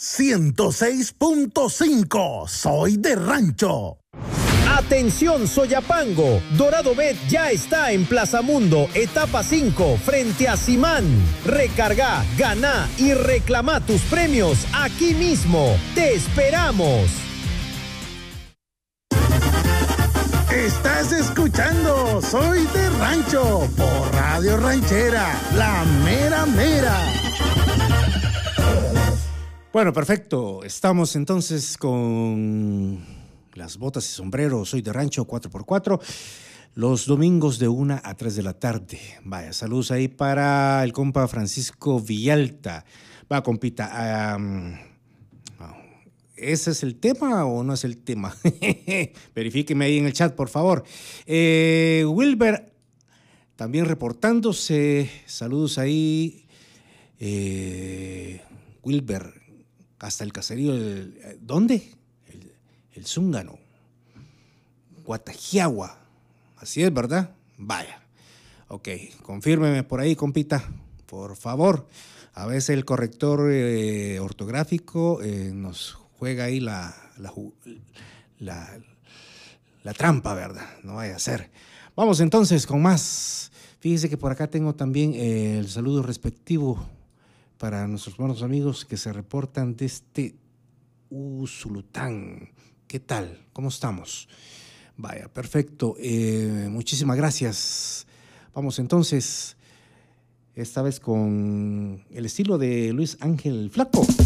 106.5. Soy de Rancho. Atención Soyapango, Dorado Bet ya está en Plaza Mundo, etapa 5, frente a Simán. Recarga, gana y reclama tus premios aquí mismo. ¡Te esperamos! Estás escuchando Soy de Rancho por Radio Ranchera, la mera mera. Bueno, perfecto. Estamos entonces con las botas y sombreros. Soy de Rancho 4x4. Los domingos de 1 a 3 de la tarde. Vaya, saludos ahí para el compa Francisco Villalta. Va, compita. ¿Ese es el tema o no es el tema? Verifíqueme ahí en el chat, por favor. Wilber, también reportándose. Saludos ahí. Wilber, hasta el caserío. ¿Dónde? El Zúngano. Guatajiagua. Así es, ¿verdad? Vaya. Ok, confírmeme por ahí, compita. Por favor. A veces el corrector ortográfico nos juega ahí la trampa, ¿verdad? No vaya a ser. Vamos entonces con más. Fíjese que por acá tengo también el saludo respectivo para nuestros buenos amigos que se reportan desde Usulután. ¿Qué tal? ¿Cómo estamos? Vaya, perfecto. Muchísimas gracias. Vamos entonces, esta vez con el estilo de Luis Ángel Flaco.